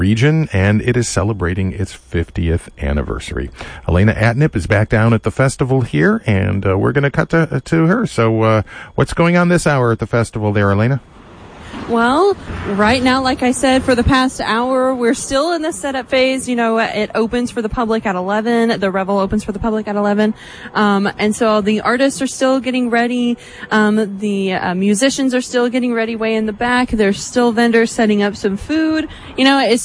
region, and it is celebrating its 50th anniversary. Elena Atnip is back down at the festival here, and we're going to cut to her. So what's going on this hour at the festival there, Elena? Well, right now, like I said, for the past hour, we're still in the setup phase. You know, it opens for the public at 11. The Revel opens for the public at 11. And so the artists are still getting ready. The musicians are still getting ready way in the back. There's still vendors setting up some food. You know, it's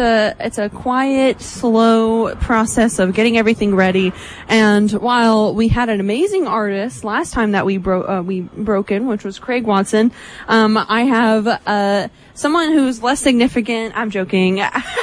a quiet, slow process of getting everything ready. And while we had an amazing artist last time that we broke in, which was Craig Watson, I have someone who's less significant. I'm joking.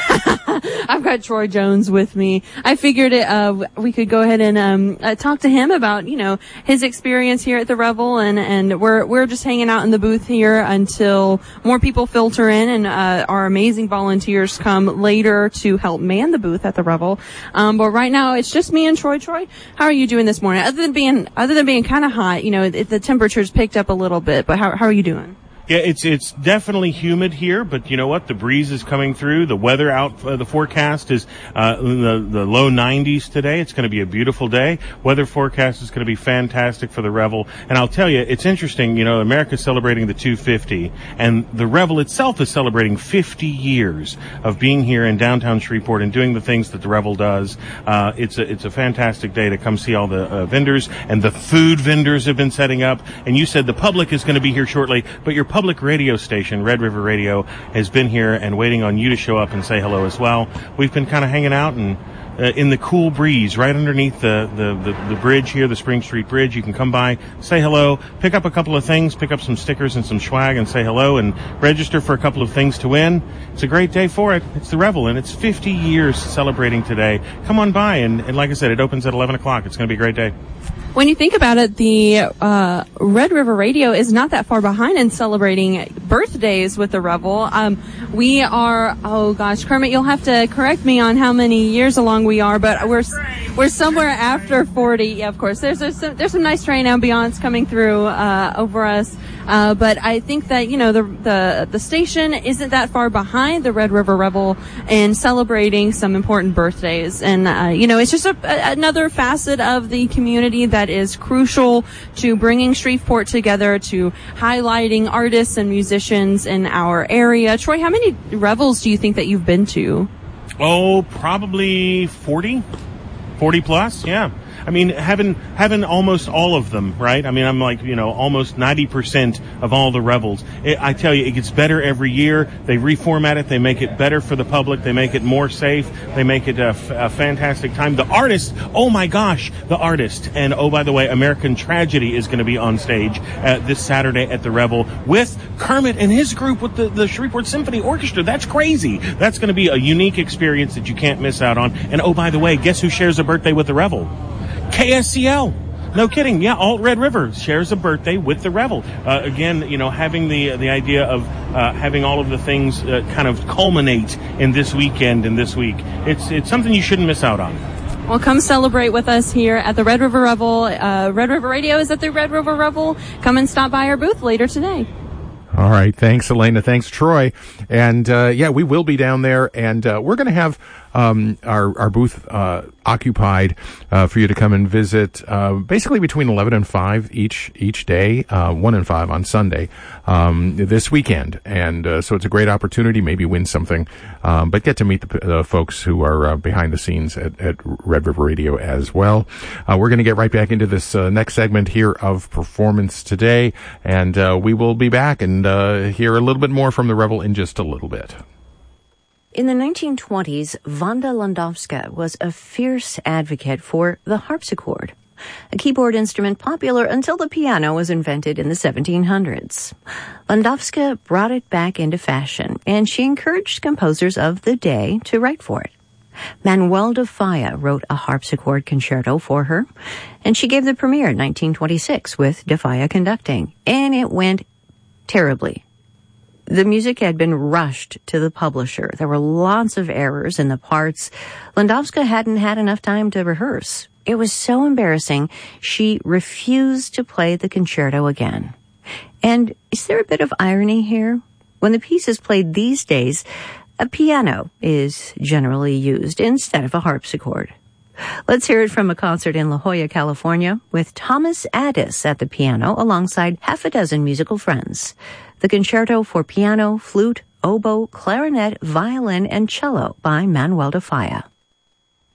I've got Troy Jones with me. I figured we could go ahead and talk to him about, you know, his experience here at the Revel, and we're just hanging out in the booth here until more people filter in and our amazing volunteers come later to help man the booth at the Revel. But right now it's just me and Troy. Troy, how are you doing this morning? Other than being kind of hot, you know, the temperature's picked up a little bit, but how are you doing? Yeah, it's definitely humid here, but you know what? The breeze is coming through. The weather out, the forecast is the low 90s today. It's going to be a beautiful day. Weather forecast is going to be fantastic for the Revel. And I'll tell you, it's interesting. You know, America's celebrating the 250, and the Revel itself is celebrating 50 years of being here in downtown Shreveport and doing the things that the Revel does. It's a fantastic day to come see all the vendors, and the food vendors have been setting up. And you said the public is going to be here shortly, but your public radio station, Red River Radio, has been here and waiting on you to show up and say hello as well. We've been kind of hanging out and in the cool breeze right underneath the bridge here, the Spring Street Bridge. You can come by, say hello, pick up a couple of things, pick up some stickers and some swag and say hello and register for a couple of things to win. It's a great day for it. It's the Revel, and it's 50 years celebrating today. Come on by, and like I said, it opens at 11 o'clock. It's going to be a great day. When you think about it, the Red River Radio is not that far behind in celebrating birthdays with the Revel. We are, oh gosh, Kermit, you'll have to correct me on how many years along we are, but we're somewhere after 40. Yeah, of course. There's some nice train ambiance coming through over us. But I think that, you know, the station isn't that far behind the Red River Revel in celebrating some important birthdays. And, you know, it's just another facet of the community that is crucial to bringing Shreveport together, to highlighting artists and musicians in our area. Troy, how many Revels do you think that you've been to? Oh, probably 40 plus. Yeah. I mean, having almost all of them, right? I mean, I'm like, you know, almost 90% of all the Revels. I tell you, it gets better every year. They reformat it. They make it better for the public. They make it more safe. They make it a fantastic time. The artist, oh my gosh, the artist. And oh, by the way, American Tragedy is going to be on stage this Saturday at the Revel with Kermit and his group with the Shreveport Symphony Orchestra. That's crazy. That's going to be a unique experience that you can't miss out on. And oh, by the way, guess who shares a birthday with the Revel? KSCL. No kidding. Yeah, Alt Red River shares a birthday with the Revel. Again, you know, having the idea of having all of the things kind of culminate in this weekend and this week. It's something you shouldn't miss out on. Well, come celebrate with us here at the Red River Revel. Red River Radio is at the Red River Revel. Come and stop by our booth later today. All right. Thanks, Elena. Thanks, Troy. And, yeah, we will be down there, and we're going to have our booth occupied for you to come and visit basically between 11 and 5 each day, 1 and 5 on Sunday this weekend. And so it's a great opportunity, maybe win something, but get to meet the folks who are behind the scenes at Red River Radio as well. We're going to get right back into this next segment here of Performance Today, and we will be back and hear a little bit more from the Revel in just a little bit. In the 1920s, Wanda Landowska was a fierce advocate for the harpsichord, a keyboard instrument popular until the piano was invented in the 1700s. Landowska brought it back into fashion, and she encouraged composers of the day to write for it. Manuel de Falla wrote a harpsichord concerto for her, and she gave the premiere in 1926 with de Falla conducting, and it went terribly. The music had been rushed to the publisher. There were lots of errors in the parts. Landowska hadn't had enough time to rehearse. It was so embarrassing, she refused to play the concerto again. And is there a bit of irony here? When the piece is played these days, a piano is generally used instead of a harpsichord. Let's hear it from a concert in La Jolla, California, with Thomas Addis at the piano alongside half a dozen musical friends. The Concerto for Piano, Flute, Oboe, Clarinet, Violin, and Cello by Manuel de Falla.